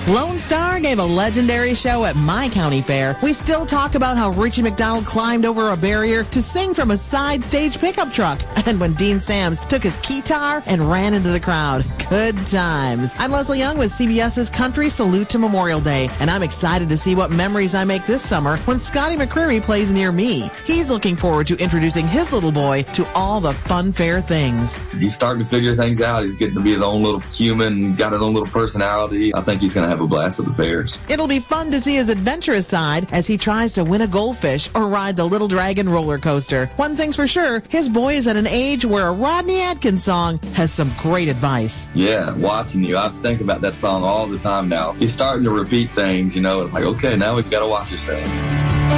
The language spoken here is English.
Lone Star gave a legendary show at my county fair. We still talk about how Richie McDonald climbed over a barrier to sing from a side stage pickup truck, and when Dean Sams took his guitar and ran into the crowd. Good times. I'm Leslie Young with CBS's Country Salute to Memorial Day, and I'm excited to see what memories I make this summer when Scotty McCreery plays near me. He's looking forward to introducing his little boy to all the fun fair things. He's starting to figure things out. He's getting to be his own little human, got his own little personality. I think he's going to have a blast at the fairs. It'll be fun to see his adventurous side as he tries to win a goldfish or ride the Little Dragon roller coaster. One thing's for sure, his boy is at an age where a Rodney Atkins song has some great advice. Yeah, watching you. I think about that song all the time now. He's starting to repeat things, you know. It's like, okay, now we've got to watch yourself.